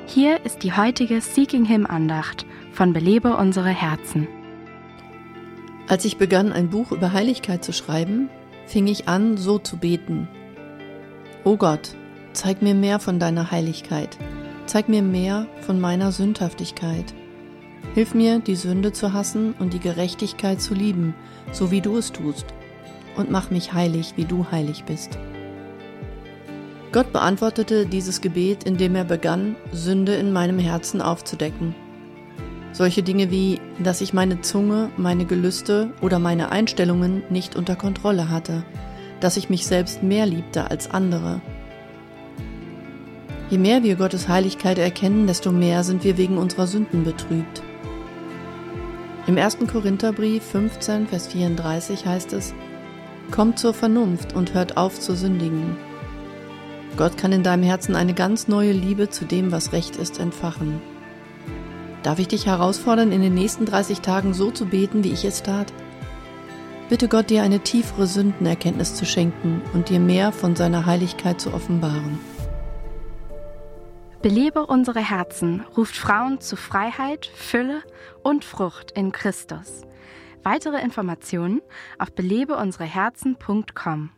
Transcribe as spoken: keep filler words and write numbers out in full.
Hier ist die heutige Seeking Him Andacht von Belebe unsere Herzen. Als ich begann, ein Buch über Heiligkeit zu schreiben, fing ich an, so zu beten. O Gott, zeig mir mehr von deiner Heiligkeit. Zeig mir mehr von meiner Sündhaftigkeit. Hilf mir, die Sünde zu hassen und die Gerechtigkeit zu lieben, so wie du es tust. Und mach mich heilig, wie du heilig bist. Gott beantwortete dieses Gebet, indem er begann, Sünde in meinem Herzen aufzudecken. Solche Dinge wie, dass ich meine Zunge, meine Gelüste oder meine Einstellungen nicht unter Kontrolle hatte, dass ich mich selbst mehr liebte als andere. Je mehr wir Gottes Heiligkeit erkennen, desto mehr sind wir wegen unserer Sünden betrübt. Im ersten Korintherbrief fünfzehn, Vers vierunddreißig heißt es: Kommt zur Vernunft und hört auf zu sündigen. Gott kann in deinem Herzen eine ganz neue Liebe zu dem, was recht ist, entfachen. Darf ich dich herausfordern, in den nächsten dreißig Tagen so zu beten, wie ich es tat? Bitte Gott, dir eine tiefere Sündenerkenntnis zu schenken und dir mehr von seiner Heiligkeit zu offenbaren. Belebe unsere Herzen ruft Frauen zu Freiheit, Fülle und Frucht in Christus. Weitere Informationen auf belebe unsere herzen punkt com.